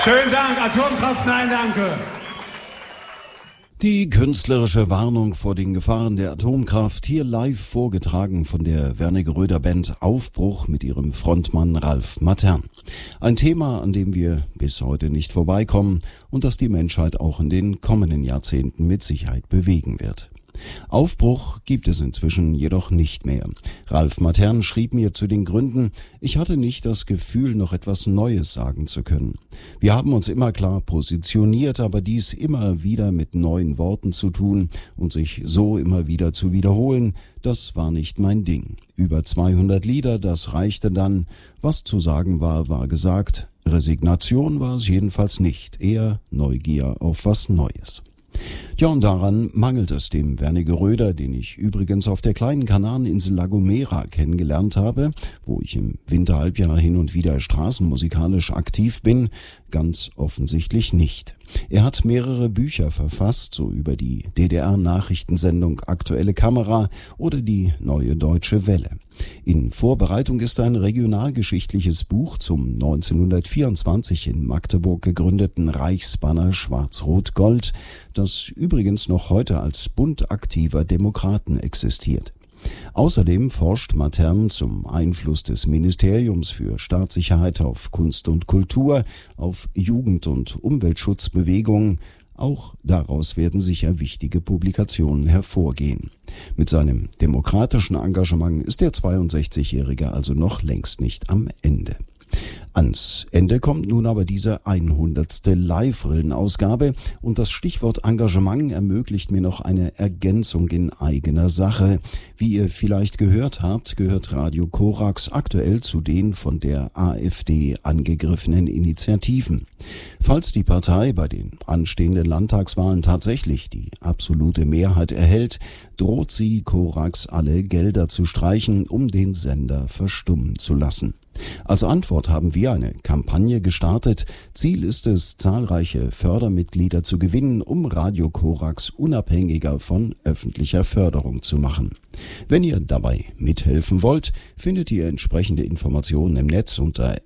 Schönen Dank. Atomkraft, nein, danke. Die künstlerische Warnung vor den Gefahren der Atomkraft, hier live vorgetragen von der Wernigeröder-Band Aufbruch mit ihrem Frontmann Ralf Matern. Ein Thema, an dem wir bis heute nicht vorbeikommen und das die Menschheit auch in den kommenden Jahrzehnten mit Sicherheit bewegen wird. Aufbruch gibt es inzwischen jedoch nicht mehr. Ralf Matern schrieb mir zu den Gründen: Ich hatte nicht das Gefühl, noch etwas Neues sagen zu können. Wir haben uns immer klar positioniert, aber dies immer wieder mit neuen Worten zu tun und sich so immer wieder zu wiederholen, das war nicht mein Ding. Über 200 Lieder, das reichte dann. Was zu sagen war, war gesagt. Resignation war es jedenfalls nicht, eher Neugier auf was Neues. Ja, und daran mangelt es dem Wernigeröder, den ich übrigens auf der kleinen Kanareninsel La Gomera kennengelernt habe, wo ich im Winterhalbjahr hin und wieder straßenmusikalisch aktiv bin, ganz offensichtlich nicht. Er hat mehrere Bücher verfasst, so über die DDR-Nachrichtensendung Aktuelle Kamera oder die Neue Deutsche Welle. In Vorbereitung ist ein regionalgeschichtliches Buch zum 1924 in Magdeburg gegründeten Reichsbanner Schwarz-Rot-Gold, das übrigens noch heute als Bund aktiver Demokraten existiert. Außerdem forscht Matern zum Einfluss des Ministeriums für Staatssicherheit auf Kunst und Kultur, auf Jugend- und Umweltschutzbewegungen. Auch daraus werden sicher wichtige Publikationen hervorgehen. Mit seinem demokratischen Engagement ist der 62-Jährige also noch längst nicht am Ende. Ans Ende kommt nun aber diese 100. Live-Rillen-Ausgabe und das Stichwort Engagement ermöglicht mir noch eine Ergänzung in eigener Sache. Wie ihr vielleicht gehört habt, gehört Radio Korax aktuell zu den von der AfD angegriffenen Initiativen. Falls die Partei bei den anstehenden Landtagswahlen tatsächlich die absolute Mehrheit erhält, droht sie, Korax alle Gelder zu streichen, um den Sender verstummen zu lassen. Als Antwort haben wir eine Kampagne gestartet. Ziel ist es, zahlreiche Fördermitglieder zu gewinnen, um Radio Korax unabhängiger von öffentlicher Förderung zu machen. Wenn ihr dabei mithelfen wollt, findet ihr entsprechende Informationen im Netz unter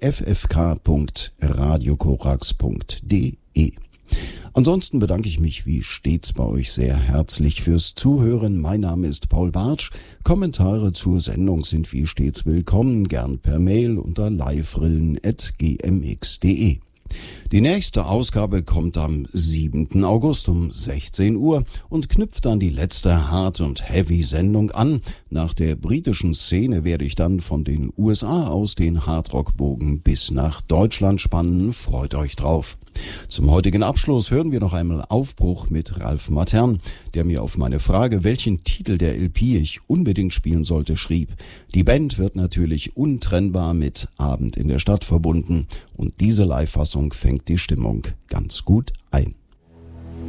ffk.radiokorax.de. Ansonsten bedanke ich mich wie stets bei euch sehr herzlich fürs Zuhören. Mein Name ist Paul Bartsch. Kommentare zur Sendung sind wie stets willkommen, gern per Mail unter liverillen@gmx.de. Die nächste Ausgabe kommt am 7. August um 16 Uhr und knüpft an die letzte Hard- und Heavy-Sendung an. Nach der britischen Szene werde ich dann von den USA aus den Hardrock-Bogen bis nach Deutschland spannen. Freut euch drauf. Zum heutigen Abschluss hören wir noch einmal Aufbruch mit Ralf Matern, der mir auf meine Frage, welchen Titel der LP ich unbedingt spielen sollte, schrieb: Die Band wird natürlich untrennbar mit Abend in der Stadt verbunden und diese Live-Fassung fängt die Stimmung ganz gut ein.